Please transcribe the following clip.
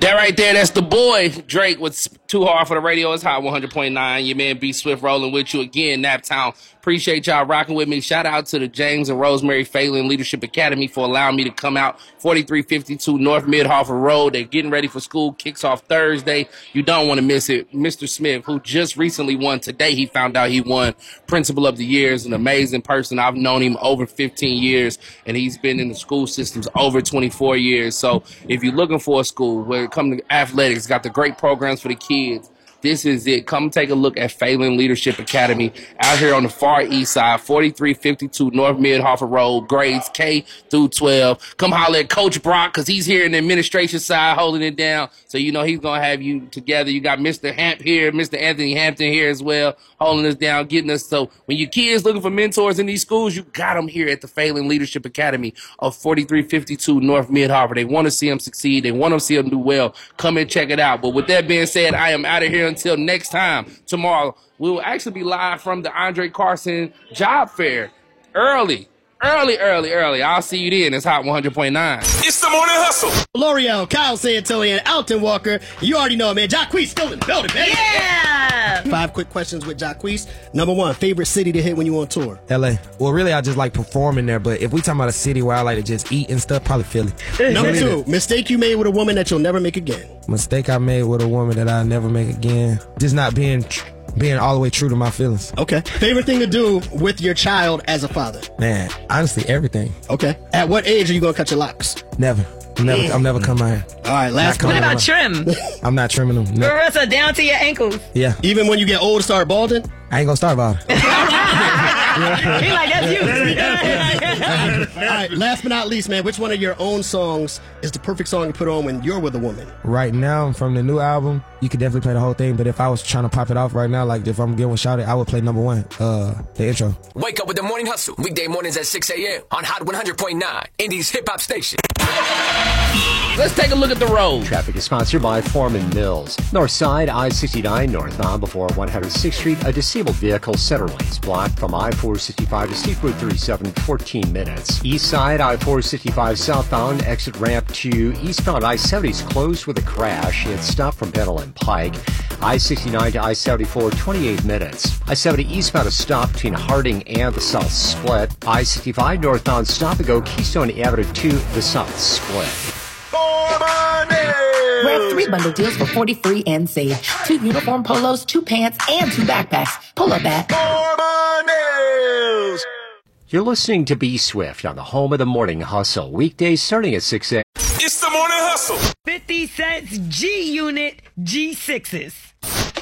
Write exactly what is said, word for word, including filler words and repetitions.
That right there, that's the boy, Drake, with Too Hard for the Radio. It's Hot one hundred point nine. Your man B Swift rolling with you again, Naptown. Appreciate y'all rocking with me. Shout out to the James and Rosemary Phelan Leadership Academy for allowing me to come out. forty-three fifty-two North Mid-Hartford Road. They're getting ready for school. Kicks off Thursday. You don't want to miss it. Mister Smith, who just recently won today, he found out he won Principal of the Year. Is an amazing person. I've known him over fifteen years, and he's been in the school systems over twenty-four years. So if you're looking for a school where it comes to athletics, got the great programs for the kids, this is it. Come take a look at Phelan Leadership Academy out here on the far east side, forty-three fifty-two North Mid-Hartford Road, grades K through twelve. Come holler at Coach Brock because he's here in the administration side holding it down. So you know he's going to have you together. You got Mister Hamp here, Mister Anthony Hampton here as well, holding us down, getting us. So when your kids looking for mentors in these schools, you got them here at the Phelan Leadership Academy of forty-three fifty-two North Mid-Hartford. They want to see them succeed. They want to see them do well. Come and check it out. But with that being said, I am out of here until next time. Tomorrow, we will actually be live from the Andre Carson Job Fair. Early, early, early, early. I'll see you then. It's Hot one hundred point nine. It's the morning hustle. L'Oreal, Kyle Santilli, and Alton Walker. You already know it, man. Jacquees still in the building, baby. Yeah! Five quick questions with Jacquees. Number one, favorite city to hit when you on tour? L A. Well, really, I just like performing there, but if we talking about a city where I like to just eat and stuff, probably Philly. Number two, mistake you made with a woman that you'll never make again. Mistake I made with a woman that I'll never make again. Just not being tr- being all the way true to my feelings. Okay. Favorite thing to do with your child as a father? Man, honestly, everything. Okay. At what age are you going to cut your locks? Never. I'm never, I'm never coming out here. All right, last Not What coming about out. trim? I'm not trimming them. No. Marissa, down to your ankles. Yeah. Even when you get old, start balding? I ain't gonna start about it. He like, that's you. All right, last but not least, man, which one of your own songs is the perfect song to put on when you're with a woman? Right now, from the new album, you could definitely play the whole thing, but if I was trying to pop it off right now, like if I'm getting one shouted, I would play number one, uh, the intro. Wake up with the morning hustle. Weekday mornings at six a.m. on Hot one hundred point nine, Indy's hip hop station. Let's take a look at the road. Traffic is sponsored by Foreman Mills. North side, I sixty-nine northbound before one hundred sixth Street. A disabled vehicle, center lanes blocked from I four sixty-five to State Road thirty-seven, fourteen minutes. East side, I four sixty-five southbound, exit ramp to eastbound I seventy is closed with a crash. It's stopped from Pendle and Pike. I sixty-nine to I seventy-four, twenty-eight minutes. I seventy eastbound is stopped between Harding and the South Split. I sixty-five northbound stop and go Keystone Avenue to the South Split. Grab three bundle deals for forty-three and save. Two uniform polos, two pants, and two backpacks. Pull up at You're listening to B Swift on the home of the morning hustle. Weekdays starting at six a.m. It's the morning hustle. fifty cents G Unit G sixes.